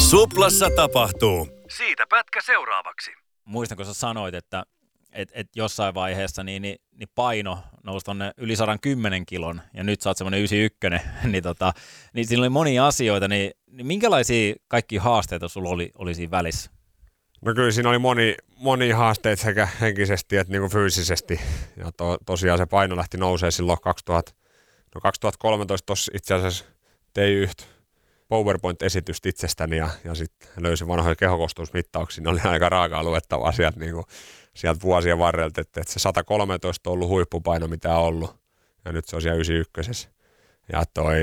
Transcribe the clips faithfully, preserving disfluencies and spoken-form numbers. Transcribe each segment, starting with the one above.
Suplassa tapahtuu. Siitä pätkä seuraavaksi. Muistan, kun sä sanoit, että et, et jossain vaiheessa niin, niin, niin paino nousi tonne yli sata kymmenen kilon, ja nyt sä oot semmoinen yhdeksänkymmentäyksi, niin, tota, niin siinä oli monia asioita, niin, niin minkälaisia kaikki haasteita sulla oli, oli siinä välissä? No kyllä siinä oli moni, moni haasteita sekä henkisesti että niinku fyysisesti, ja to, tosiaan se paino lähti nousee silloin kaksituhatta, no kaksituhattakolmetoista tossa itse asiassa tein yhtä PowerPoint-esitystä itsestäni ja, ja sitten löysin vanhoja kehokostuusmittauksia, ne oli aika raakaa luettavaa sieltä, niin kuin, sieltä vuosien varrelta, että, että se sata kolmetoista on ollut huippupaino, mitä on ollut, ja nyt se on siellä yhdeksänkymmentäyksi. Ja toi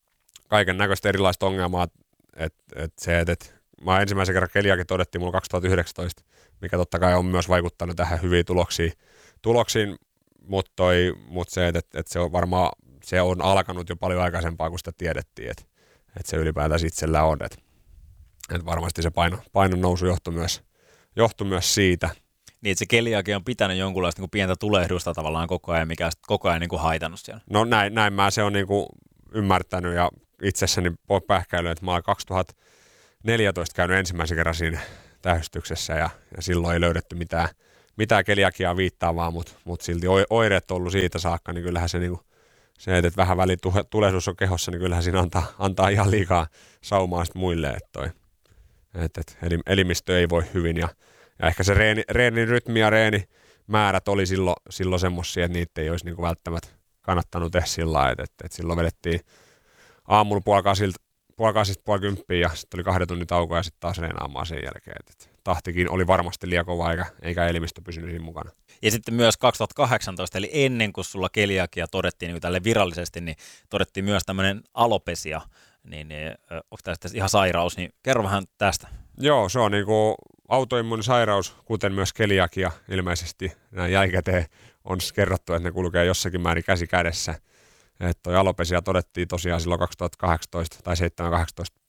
kaiken näköistä erilaista ongelmaa, että, että se, että, että mä ensimmäisen kerran keliakin todettiin mulla kaksituhattayhdeksäntoista, mikä totta kai on myös vaikuttanut tähän hyviin tuloksiin, tuloksiin mutta, toi, mutta se, että, että se on varmaan se on alkanut jo paljon aikaisempaa, kun sitä tiedettiin, että että se ylipäätään itsellä on, että, että varmasti se paino, painon nousu johtui myös, johtui myös siitä. Niin, että se keliakia on pitänyt jonkunlaista niin kuin pientä tulehdusta tavallaan koko ajan, mikä on koko ajan niin kuin haitannut siellä. No näin, näin mä se on niin kuin ymmärtänyt ja itsessäni pähkäilyä, että mä olen kaksituhattaneljätoista käynyt ensimmäisen kerran siinä tähystyksessä ja, ja silloin ei löydetty mitään, mitään keliakiaa viittaavaa, mutta, mutta silti oireet on ollut siitä saakka, niin kyllähän se niin kuin se, että vähän väliin tulehdus on kehossa, niin kyllähän siinä antaa, antaa ihan liikaa saumaa sitten muille, että, toi, että, että elimistö ei voi hyvin. Ja, ja ehkä se reeni, reenin rytmi ja reenimäärät oli silloin, silloin semmoisia, että niitä ei olisi niinku välttämättä kannattanut tehdä sillä lailla, että, että, että silloin vedettiin aamulla puoli kasilta, puoli kasista puoli kymppiä ja sitten oli kahden tunnin tauko ja sitten taas reenaamaan sen jälkeen. Että, että tahtikin oli varmasti liian kova eikä, eikä elimistö pysynyt siinä mukana. Ja sitten myös kaksituhattakahdeksantoista, eli ennen kuin sulla keliakia todettiin niin tälle virallisesti, niin todettiin myös tämmöinen alopesia, niin, niin onko tästä ihan sairaus, niin kerro vähän tästä. Joo, se on niinku autoimmuunisairaus, kuten myös keliakia ilmeisesti. Näin jälkikäteen on kerrottu, että ne kulkee jossakin määrin käsi kädessä. Että toi alopesia todettiin tosiaan silloin kaksituhattakahdeksantoista tai seitsemän kahdeksantoista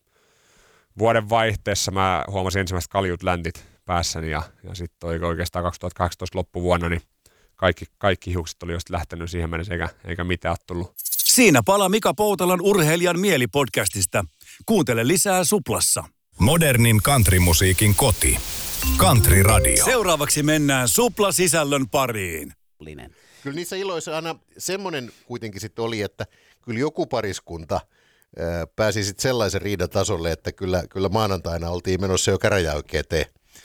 vuoden vaihteessa. Mä huomasin ensimmäiset kaljut läntit päässäni ja, ja sitten oikeastaan kaksituhattakahdeksantoista loppuvuonna niin kaikki, kaikki hiukset oli just lähtenyt siihen mennessä eikä, eikä mitään tullut. Siinä pala Mika Poutalan urheilijan mielipodcastista. Kuuntele lisää Suplassa. Modernin countrymusiikin koti. Country Radio. Seuraavaksi mennään Supla-sisällön pariin. Kyllä niissä iloissa aina semmoinen kuitenkin sitten oli, että kyllä joku pariskunta ää, pääsi sitten sellaisen riidan tasolle, että kyllä, kyllä maanantaina oltiin menossa jo käräjäoikeuteen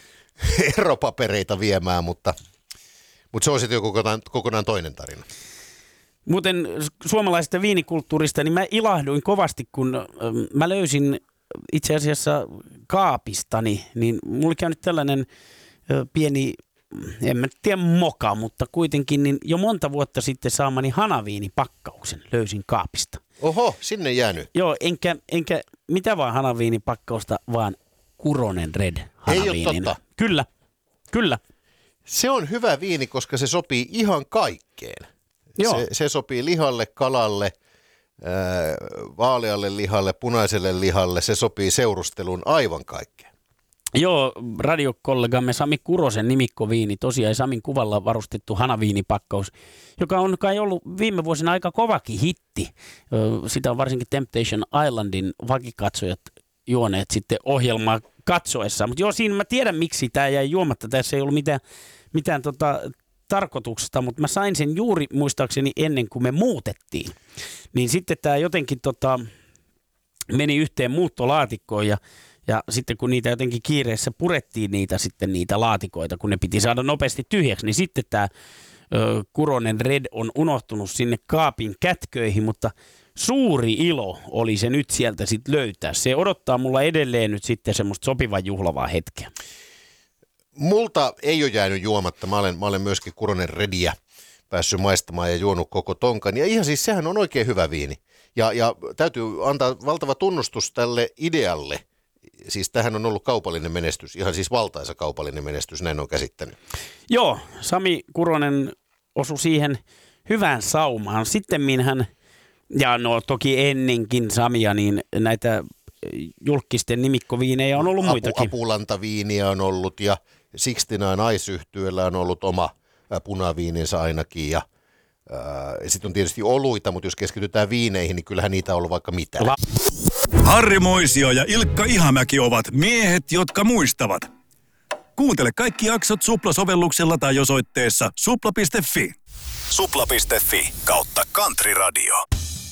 eropapereita viemään, mutta, mutta se on sitten jo kokonaan, kokonaan toinen tarina. Muuten suomalaisesta viinikulttuurista, niin mä ilahduin kovasti, kun ähm, mä löysin itse asiassa kaapistani, niin mulla oli käynyt tällainen äh, pieni, en mä tiedä moka, mutta kuitenkin niin jo monta vuotta sitten saamani hanaviinipakkauksen löysin kaapista. Oho, sinne jäänyt. Joo, enkä, enkä mitä vaan hanaviinipakkausta, vaan Kuronen Red hanaviinina. Ei ole totta. Kyllä, kyllä. Se on hyvä viini, koska se sopii ihan kaikkeen. Joo. Se, se sopii lihalle, kalalle, ää, vaalealle lihalle, punaiselle lihalle. Se sopii seurusteluun aivan kaikkeen. Joo, radiokollegamme Sami Kurosen nimikkoviini, tosiaan Samin kuvalla varustettu hanaviinipakkaus, joka on kai ollut viime vuosina aika kovakin hitti. Sitä on varsinkin Temptation Islandin vakikatsojat juoneet sitten ohjelmaa katsoessa. Mutta joo, siinä mä tiedän, miksi tämä jäi juomatta. Tässä ei ollut mitään, mitään tota, tarkoituksesta, mutta mä sain sen juuri muistaakseni ennen kuin me muutettiin. Niin sitten tämä jotenkin tota, meni yhteen muuttolaatikkoon ja, ja sitten kun niitä jotenkin kiireessä purettiin niitä sitten niitä laatikoita, kun ne piti saada nopeasti tyhjäksi, niin sitten tämä ö, Kuronen Red on unohtunut sinne kaapin kätköihin, mutta suuri ilo oli se nyt sieltä sitten löytää. Se odottaa mulla edelleen nyt sitten semmoista sopivan juhlavaa hetkeä. Multa ei ole jäänyt juomatta. Mä olen, mä olen myöskin Kuronen Rediä päässyt maistamaan ja juonut koko tonkan. Ja ihan siis sehän on oikein hyvä viini. Ja, ja täytyy antaa valtava tunnustus tälle idealle. Siis tähän on ollut kaupallinen menestys, ihan siis valtaisa kaupallinen menestys, näin on käsittänyt. Joo, Sami Kuronen osui siihen hyvään saumaan. Sittemmin hän, ja no toki ennenkin Samia, niin näitä julkisten nimikkoviinejä on ollut Apu, muitakin. Apulantaviiniä on ollut ja Sixty-Nine Ice-yhtyeellä on ollut oma punaviininsä ainakin ja sitten on tietysti oluita, mutta jos keskitytään viineihin, niin kyllähän niitä on ollut vaikka mitä. Harri Moisio ja Ilkka Ihamäki ovat miehet, jotka muistavat. Kuuntele kaikki jaksot Supla-sovelluksella tai osoitteessa supla piste fi. supla piste fi kautta Country Radio.